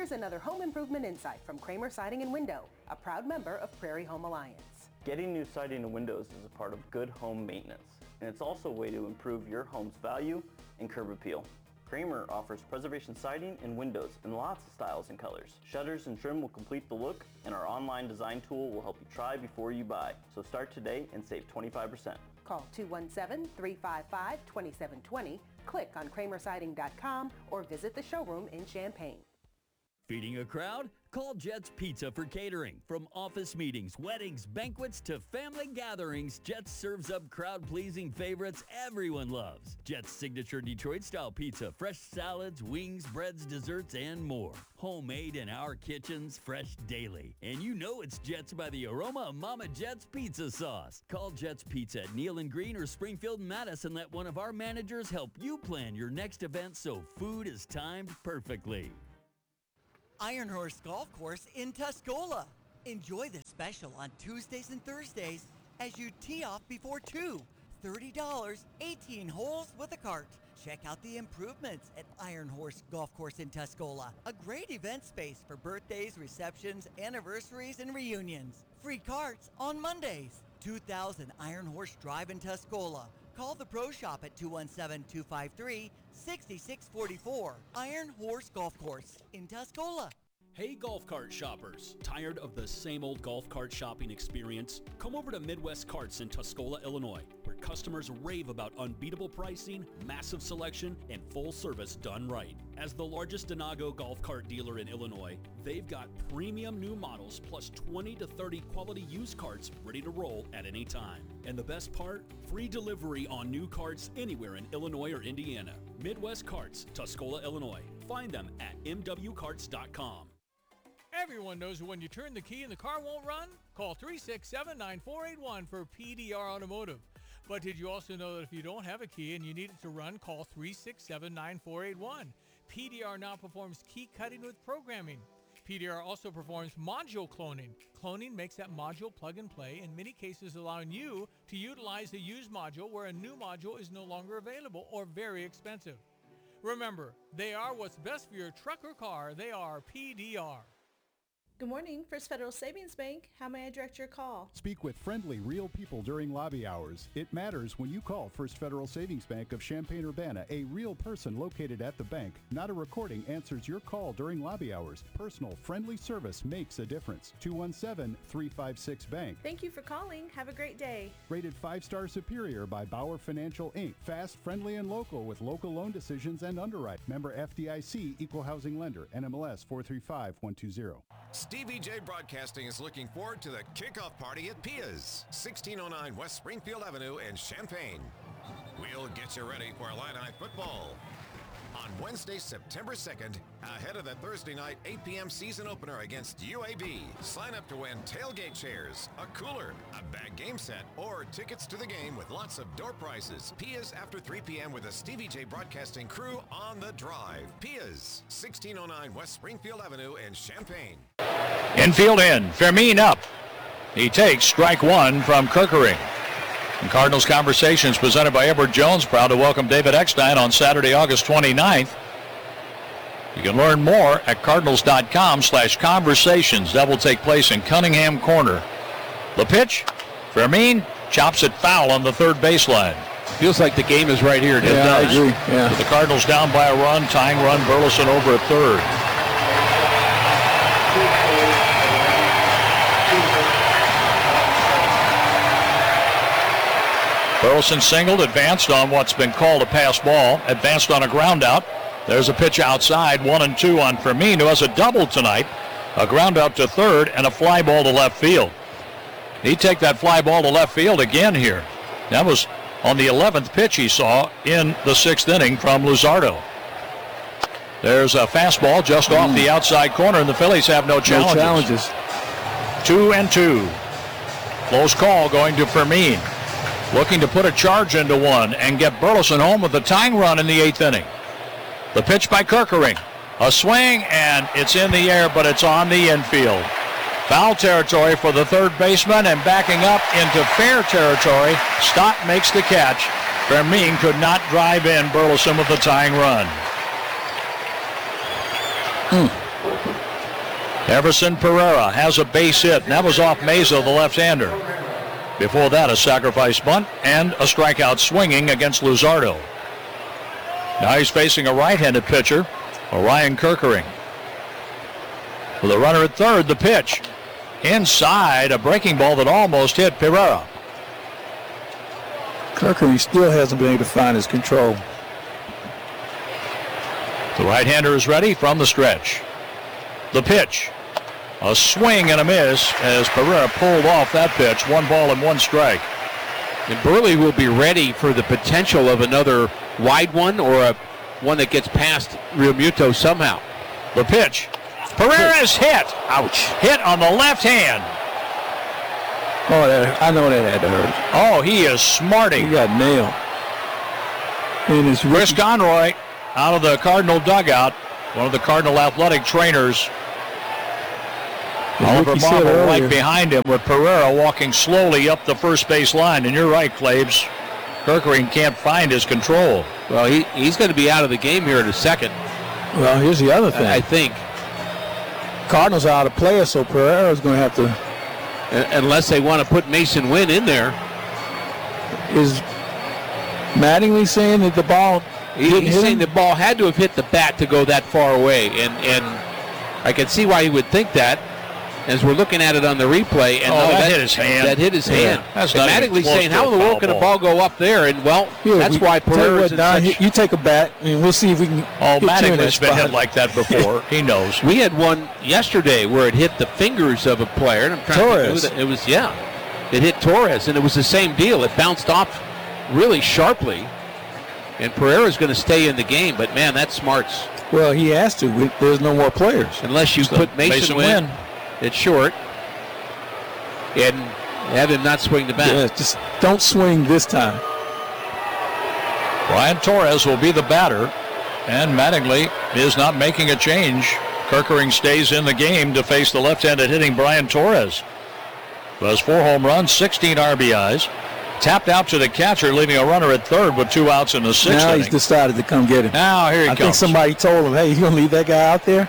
Here's another home improvement insight from Kramer Siding and Window, a proud member of Prairie Home Alliance. Getting new siding and windows is a part of good home maintenance, and it's also a way to improve your home's value and curb appeal. Kramer offers preservation siding and windows in lots of styles and colors. Shutters and trim will complete the look, and our online design tool will help you try before you buy. So start today and save 25%. Call 217-355-2720, click on kramersiding.com, or visit the showroom in Champaign. Feeding a crowd? Call Jets Pizza for catering. From office meetings, weddings, banquets, to family gatherings, Jets serves up crowd-pleasing favorites everyone loves. Jets' signature Detroit-style pizza, fresh salads, wings, breads, desserts, and more. Homemade in our kitchens, fresh daily. And you know it's Jets by the aroma of Mama Jet's pizza sauce. Call Jets Pizza at Neal and Green or Springfield and Madison. Let one of our managers help you plan your next event so food is timed perfectly. Iron Horse Golf Course in Tuscola. Enjoy the special on Tuesdays and Thursdays as you tee off before 2. $30, 18 holes with a cart. Check out the improvements at Iron Horse Golf Course in Tuscola. A great event space for birthdays, receptions, anniversaries, and reunions. Free carts on Mondays. 2000 Iron Horse Drive in Tuscola. Call the Pro Shop at 217-253-6644. Iron Horse Golf Course in Tuscola. Hey golf cart shoppers, tired of the same old golf cart shopping experience? Come over to Midwest Carts in Tuscola, Illinois, where customers rave about unbeatable pricing, massive selection, and full service done right. As the largest Denago golf cart dealer in Illinois, they've got premium new models plus 20 to 30 quality used carts ready to roll at any time. And the best part? Free delivery on new carts anywhere in Illinois or Indiana. Midwest Carts, Tuscola, Illinois. Find them at mwcarts.com. Everyone knows when you turn the key and the car won't run? Call 367-9481 for PDR Automotive. But did you also know that if you don't have a key and you need it to run, call 367-9481. PDR now performs key cutting with programming. PDR also performs module cloning. Cloning makes that module plug and play, in many cases allowing you to utilize a used module where a new module is no longer available or very expensive. Remember, they are what's best for your truck or car. They are PDR. Good morning, First Federal Savings Bank. How may I direct your call? Speak with friendly, real people during lobby hours. It matters when you call First Federal Savings Bank of Champaign-Urbana. A real person located at the bank, not a recording, answers your call during lobby hours. Personal, friendly service makes a difference. 217-356-BANK. Thank you for calling. Have a great day. Rated 5-star superior by Bauer Financial, Inc. Fast, friendly, and local with local loan decisions and underwrite. Member FDIC, Equal Housing Lender, NMLS 435120. Stevie J Broadcasting is looking forward to the kickoff party at Pia's, 1609 West Springfield Avenue in Champaign. We'll get you ready for Illini football on Wednesday, September 2nd, ahead of the Thursday night 8 p.m. season opener against UAB. Sign up to win tailgate chairs, a cooler, a bag game set, or tickets to the game with lots of door prizes. Pia's after 3 p.m. with the Stevie J Broadcasting crew on the drive. Pia's, 1609 West Springfield Avenue in Champaign. Infield in, Fermin up. He takes strike one from Kirkering. And Cardinals Conversations presented by Edward Jones, proud to welcome David Eckstein on Saturday, August 29th. You can learn more at cardinals.com/conversations. That will take place in Cunningham Corner. The pitch, Fermin chops it foul on the third baseline. Feels like the game is right here. It does. I agree. Yeah. With the Cardinals down by a run, tying run, Burleson over at third. Burleson singled, advanced on what's been called a pass ball, advanced on a ground out. There's a pitch outside, 1-2 on Fermin, who has a double tonight, a ground out to third, and a fly ball to left field. He'd take that fly ball to left field again here. That was on the 11th pitch he saw in the 6th inning from Luzardo. There's a fastball just off the outside corner, and the Phillies have no challenges. 2-2. Close call going to Fermin. Looking to put a charge into one and get Burleson home with a tying run in the 8th inning. The pitch by Kirkering. A swing, and it's in the air, but it's on the infield. Foul territory for the third baseman, and backing up into fair territory. Stott makes the catch. Fermin could not drive in Burleson with the tying run. Everson Pereira has a base hit, and that was off Mesa, the left-hander. Before that, a sacrifice bunt and a strikeout swinging against Luzardo. Now he's facing a right-handed pitcher, Orion Kerkering. With a runner at third, the pitch. Inside, a breaking ball that almost hit Pereira. Kerkering still hasn't been able to find his control. The right-hander is ready from the stretch. The pitch. A swing and a miss as Pereira pulled off that pitch. 1 ball and 1 strike. And Burley will be ready for the potential of another wide one or one that gets past Realmuto somehow. The pitch. Pereira's hit. Ouch. Hit on the left hand. Oh, I know that had to hurt. Oh, he is smarting. He got nailed. Chris Conroy out of the Cardinal dugout. One of the Cardinal athletic trainers. Oliver Marble right behind him with Pereira walking slowly up the first base line. And you're right, Claves. Kerkering can't find his control. Well, he's going to be out of the game here in a second. Well, here's the other thing. I think Cardinals are out of player, so Pereira's going to have to, unless they want to put Mason Wynn in there. Is Mattingly saying that the ball? He's saying the ball had to have hit the bat to go that far away, and I can see why he would think that. As we're looking at it on the replay, and that hit his hand. That hit his hand. That's not Mattingly saying, "How in the world can a ball go up there?" And that's why Pereira's in such. You take a bat, and we'll see if we can. Oh, Mattingly's been hit like that before. He knows. We had one yesterday where it hit the fingers of a player, and I'm trying to think it was it hit Torres, and it was the same deal. It bounced off really sharply, and Pereira's going to stay in the game. But man, that's smarts. Well, he has to. There's no more players unless you put Mason Wynn at short and have him not swing the bat. Yeah, just don't swing this time. Brian Torres will be the batter, and Mattingly is not making a change. Kerkering stays in the game to face the left-handed hitting Brian Torres. Who has 4 home runs, 16 RBIs. Tapped out to the catcher, leaving a runner at third with 2 outs in the 6th inning. Now he's decided to come get him. Now here he comes. I think somebody told him, hey, you going to leave that guy out there?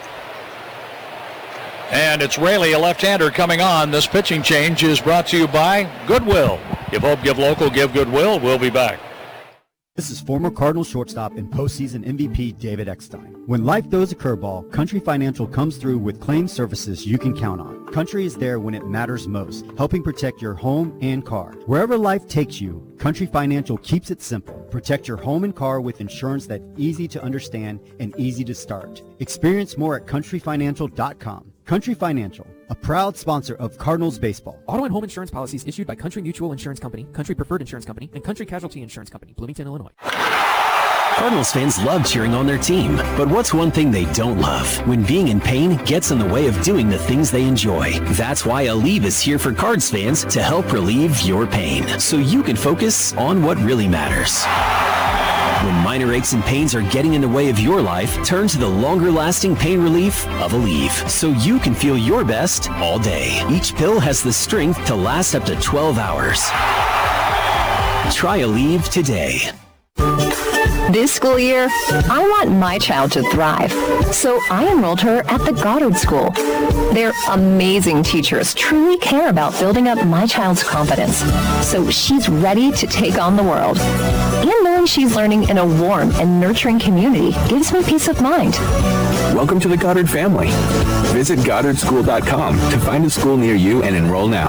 And it's Raley, a left-hander, coming on. This pitching change is brought to you by Goodwill. Give hope, give local, give Goodwill. We'll be back. This is former Cardinal shortstop and postseason MVP David Eckstein. When life throws a curveball, Country Financial comes through with claim services you can count on. Country is there when it matters most, helping protect your home and car. Wherever life takes you, Country Financial keeps it simple. Protect your home and car with insurance that's easy to understand and easy to start. Experience more at countryfinancial.com. Country Financial, a proud sponsor of Cardinals baseball. Auto and home insurance policies issued by Country Mutual Insurance Company, Country Preferred Insurance Company, and Country Casualty Insurance Company, Bloomington, Illinois. Cardinals fans love cheering on their team, but what's one thing they don't love? When being in pain gets in the way of doing the things they enjoy. That's why Aleve is here for Cards fans to help relieve your pain, so you can focus on what really matters. When minor aches and pains are getting in the way of your life, turn to the longer-lasting pain relief of Aleve, so you can feel your best all day. Each pill has the strength to last up to 12 hours. Try Aleve today. This school year, I want my child to thrive, so I enrolled her at the Goddard School. Their amazing teachers truly care about building up my child's confidence, so she's ready to take on the world. And knowing she's learning in a warm and nurturing community gives me peace of mind. Welcome to the Goddard family. Visit GoddardSchool.com to find a school near you and enroll now.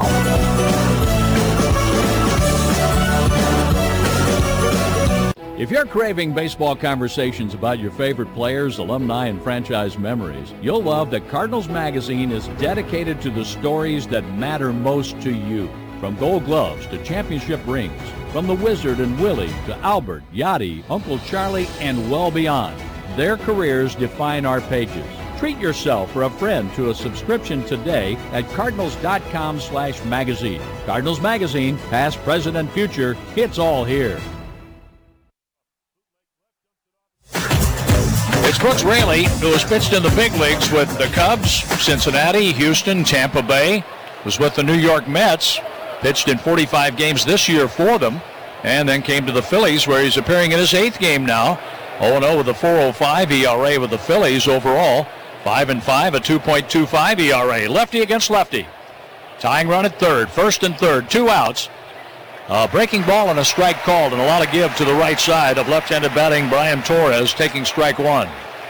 If you're craving baseball conversations about your favorite players, alumni, and franchise memories, you'll love that Cardinals Magazine is dedicated to the stories that matter most to you. From Gold Gloves to championship rings, from the Wizard and Willie to Albert, Yachty, Uncle Charlie, and well beyond. Their careers define our pages. Treat yourself or a friend to a subscription today at cardinals.com/magazine. Cardinals Magazine, past, present, and future, it's all here. It's Brooks Raley, who has pitched in the big leagues with the Cubs, Cincinnati, Houston, Tampa Bay, was with the New York Mets, pitched in 45 games this year for them, and then came to the Phillies, where he's appearing in his 8th game now. 0-0 with a 4.05 ERA with the Phillies overall. 5-5, a 2.25 ERA. Lefty against lefty. Tying run at third. First and third. 2 outs. A breaking ball and a strike called, and a lot of give to the right side of left-handed batting Brian Torres, taking strike 1.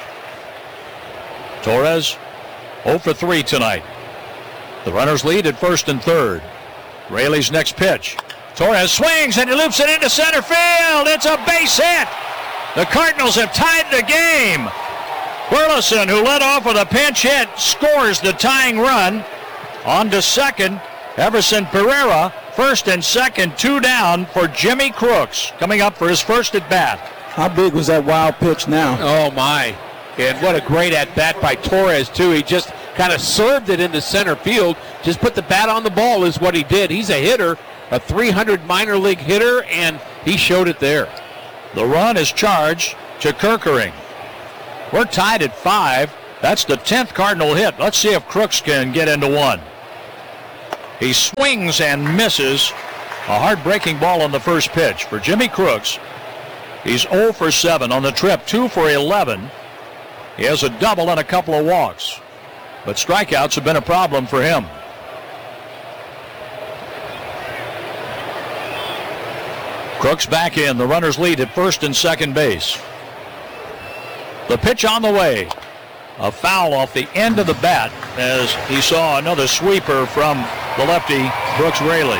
Torres 0 for 3 tonight. The runners lead at first and third. Raley's next pitch. Torres swings and he loops it into center field. It's a base hit. The Cardinals have tied the game. Burleson, who led off with a pinch hit, scores the tying run. On to second, Everson Pereira. First and second, 2 down for Jimmy Crooks, coming up for his first at bat. How big was that wild pitch now? Oh, my. And what a great at-bat by Torres, too. He just kind of served it into center field. Just put the bat on the ball is what he did. He's a hitter, a 300 minor league hitter, and he showed it there. The run is charged to Kerkering. We're tied at 5. That's the 10th Cardinal hit. Let's see if Crooks can get into one. He swings and misses. A hard breaking ball on the first pitch for Jimmy Crooks. He's 0 for 7 on the trip, 2 for 11. He has a double and a couple of walks. But strikeouts have been a problem for him. Crooks back in. The runners lead at first and second base. The pitch on the way. A foul off the end of the bat as he saw another sweeper from the lefty, Brooks Raley.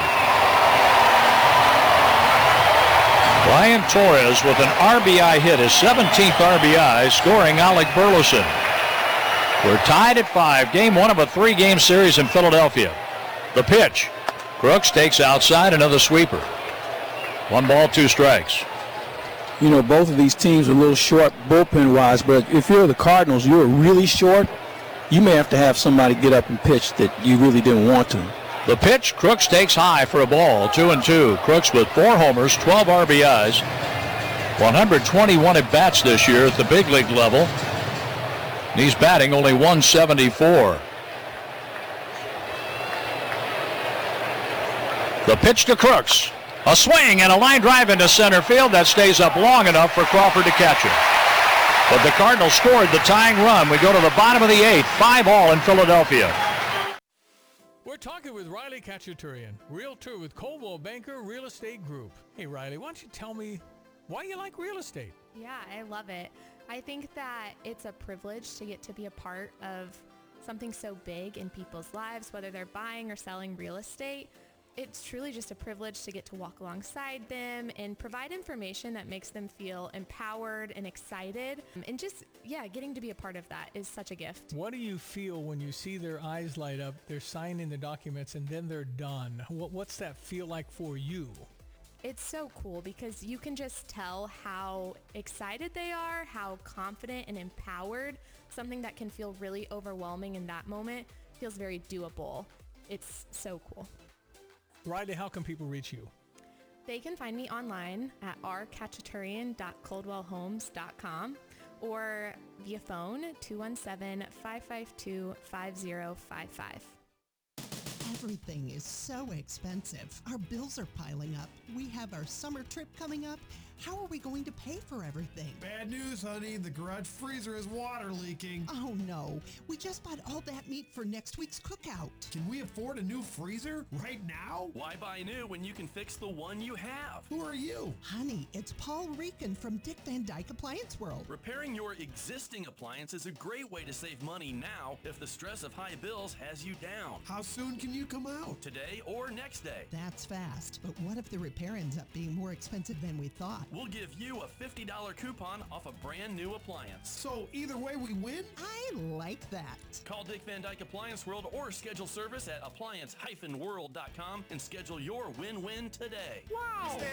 Brian Torres with an RBI hit, his 17th RBI, scoring Alec Burleson. We're tied at 5, game 1 of a 3-game series in Philadelphia. The pitch. Crooks takes outside, another sweeper. 1 ball, 2 strikes. You know, both of these teams are a little short bullpen-wise, but if you're the Cardinals, you're really short. You may have to have somebody get up and pitch that you really didn't want to. The pitch, Crooks takes high for a ball, 2-2. Crooks with 4 homers, 12 RBIs, 121 at-bats this year at the big league level. And he's batting only 174. The pitch to Crooks. A swing and a line drive into center field that stays up long enough for Crawford to catch it. But the Cardinals scored the tying run. We go to the bottom of the 8th, 5-all in Philadelphia. We're talking with Riley Khachaturian, realtor with Coldwell Banker Real Estate Group. Hey, Riley, why don't you tell me why you like real estate? Yeah, I love it. I think that it's a privilege to get to be a part of something so big in people's lives, whether they're buying or selling real estate. It's truly just a privilege to get to walk alongside them and provide information that makes them feel empowered and excited. And just, yeah, getting to be a part of that is such a gift. What do you feel when you see their eyes light up, they're signing the documents, and then they're done? What's that feel like for you? It's so cool because you can just tell how excited they are, how confident and empowered. Something that can feel really overwhelming in that moment feels very doable. It's so cool. Riley, how can people reach you? They can find me online at rkhachaturian.coldwellhomes.com or via phone 217-552-5055. Everything is so expensive. Our bills are piling up. We have our summer trip coming up. How are we going to pay for everything? Bad news, honey. The garage freezer is water leaking. Oh, no. We just bought all that meat for next week's cookout. Can we afford a new freezer right now? Why buy new when you can fix the one you have? Who are you? Honey, it's Paul Rican from Dick Van Dyke Appliance World. Repairing your existing appliance is a great way to save money now if the stress of high bills has you down. How soon can you come out? Today or next day. That's fast. But what if the repair ends up being more expensive than we thought? We'll give you a $50 coupon off a brand new appliance. So either way we win? I like that. Call Dick Van Dyke Appliance World or schedule service at appliance-world.com and schedule your win-win today. Wow!